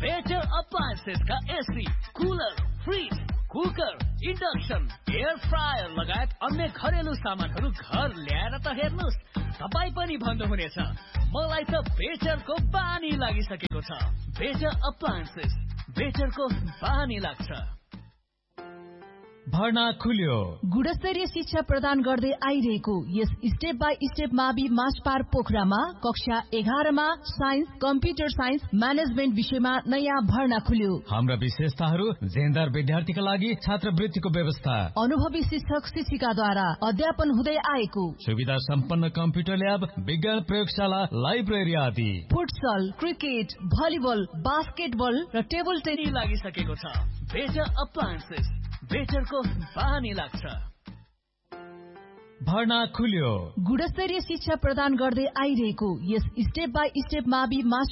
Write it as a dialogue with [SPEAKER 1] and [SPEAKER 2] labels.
[SPEAKER 1] Better appliances का AC, cooler, fridge, cooker, induction, air fryer लगायत अन्य घरेलु सामानहरू घर ल्याएर त हेर्नुस्, तपाई पनि भन्नुहुनेछ मलाई त बेटरको बानी लागिसकेको छ। बेटर अप्लायन्सेस, बेटरको बानी लाग्छ।
[SPEAKER 2] भर्ना खुल्यो।
[SPEAKER 3] गुणस्तरीय शिक्षा प्रदान गर्दै आइरहेको यस स्टेप बाई स्टेप मावि मासपार पोखरामा कक्षा 11 मा साइन्स, कम्प्युटर साइन्स, म्यानेजमेन्ट विषयमा नयाँ भर्ना खुल्यो।
[SPEAKER 2] हाम्रा विशेषताहरू जेन्डर विद्यार्थीका लागि छात्रवृत्तिको व्यवस्था,
[SPEAKER 3] अनुभवी शिक्षक शिक्षिकाद्वारा अध्यापन हुँदै आएको,
[SPEAKER 2] सुविधा सम्पन्न कम्प्युटर ल्याब, विज्ञान प्रयोगशाला, लाइब्रेरी आदि,
[SPEAKER 3] फुटसल, क्रिकेट, भलिबल, बास्केटबल र टेबल टेनिस
[SPEAKER 1] लागिसकेको छ। बेटर अप्लायन्सेस, बेटरको बानी लाग्छ।
[SPEAKER 2] भर्ना खुल्यो।
[SPEAKER 3] गुणस्तरीय शिक्षा प्रदान गर्दै आइरहेको यस स्टेप बाई स्टेप मावि मास